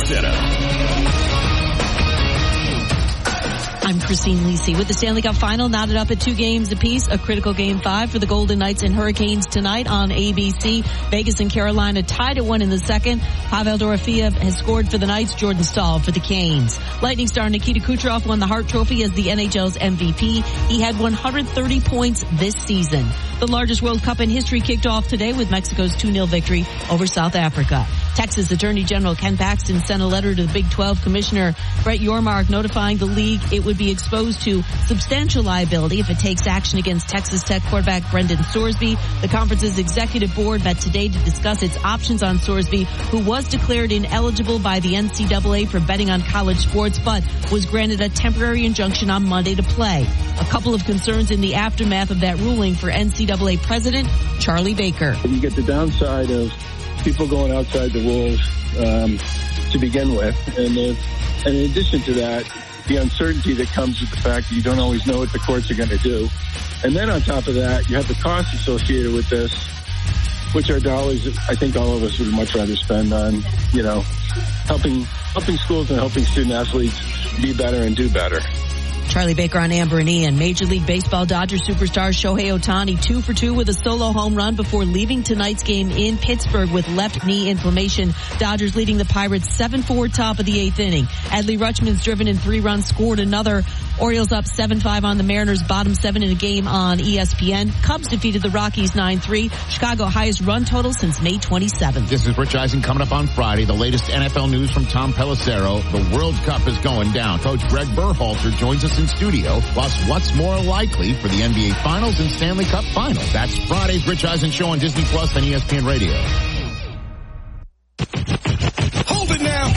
Center. I'm Christine Lisi with the Stanley Cup Final knotted up at 2 games apiece. A critical Game 5 for the Golden Knights and Hurricanes tonight on ABC. Vegas and Carolina tied at 1 in the second. Pavel Dorofeev has scored for the Knights. Jordan Staal for the Canes. Lightning star Nikita Kucherov won the Hart Trophy as the NHL's MVP. He had 130 points this season. The largest World Cup in history kicked off today with Mexico's 2-0 victory over South Africa. Texas Attorney General Ken Paxton sent a letter to the Big 12 Commissioner Brett Yormark notifying the league it would be exposed to substantial liability if it takes action against Texas Tech quarterback Brendan Sorsby. The conference's executive board met today to discuss its options on Sorsby, who was declared ineligible by the NCAA for betting on college sports, but was granted a temporary injunction on Monday to play. A couple of concerns in the aftermath of that ruling for NCAA President Charlie Baker. You get the downside of people going outside the rules to begin with, and in addition to that, the uncertainty that comes with the fact that you don't always know what the courts are going to do. And then on top of that, you have the costs associated with this, which are dollars that I think all of us would much rather spend on, helping schools and helping student athletes be better and do better. Charlie Baker on Amber and Ian. Major League Baseball Dodgers superstar Shohei Ohtani 2 for 2 with a solo home run before leaving tonight's game in Pittsburgh with left knee inflammation. Dodgers leading the Pirates 7-4 top of the 8th inning. Adley Rutschman's driven in 3 runs, scored another. Orioles up 7-5 on the Mariners, bottom 7 in a game on ESPN. Cubs defeated the Rockies 9-3. Chicago highest run total since May 27th. This is Rich Eisen coming up on Friday. The latest NFL news from Tom Pelissero. The World Cup is going down. Coach Greg Berhalter joins us in studio. Plus, what's more likely for the NBA Finals and Stanley Cup Finals? That's Friday's Rich Eisen Show on Disney Plus and ESPN Radio. Hold it now.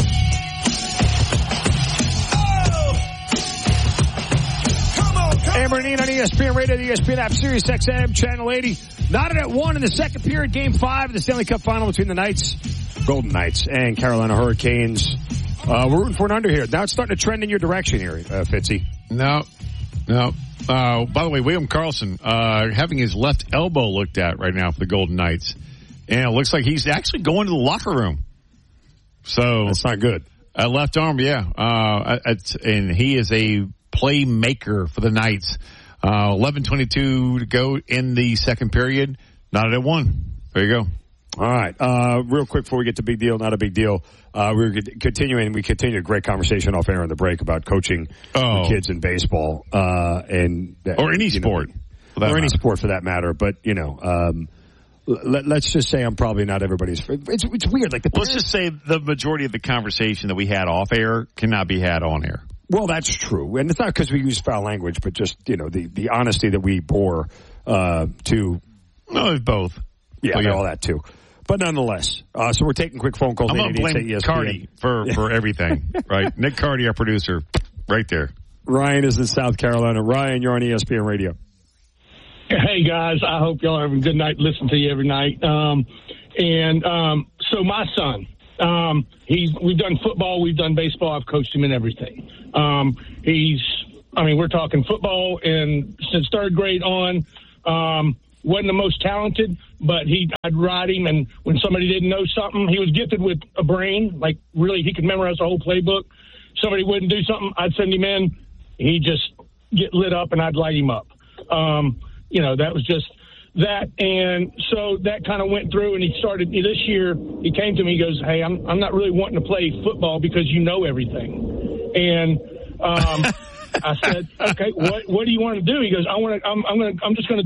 Amber and Ian on ESPN Radio, the ESPN app, Sirius XM, Channel 80. Knotted at 1 in the second period, Game 5 of the Stanley Cup Final between the Knights, Golden Knights, and Carolina Hurricanes. We're rooting for an under here. Now it's starting to trend in your direction here, Fitzy. No. By the way, William Karlsson having his left elbow looked at right now for the Golden Knights. And it looks like he's actually going to the locker room. So that's not good. Left arm, yeah. And he is a playmaker for the Knights. 11:22 to go in the second period. Not at 1. There you go. All right. Real quick before we get to big deal, not a big deal. We continue a great conversation off air on the break about coaching the kids in baseball, or any sport. Or any sport for that matter. But, let's just say I'm probably not everybody's. It's weird. Let's just say the majority of the conversation that we had off air cannot be had on air. Well, that's true. And it's not because we use foul language, but just, the honesty that we bore to. No, it's both. Yeah, all that too. But nonetheless, so we're taking quick phone calls. I'm going to blame Cardi for everything, right? Nick Cardi, our producer, right there. Ryan is in South Carolina. Ryan, you're on ESPN Radio. Hey, guys. I hope y'all are having a good night. Listen to you every night. So my son, we've done football, we've done baseball. I've coached him in everything. We're talking football, and since third grade on, wasn't the most talented, but I'd ride him, and when somebody didn't know something, he was gifted with a brain, like really he could memorize the whole playbook. Somebody wouldn't do something, I'd send him in, he'd just get lit up, and I'd light him up. That was just that, and so that kind of went through, and he started, this year, he came to me, he goes, hey, I'm not really wanting to play football because you know everything. And I said, okay, what do you want to do? He goes, I'm just going to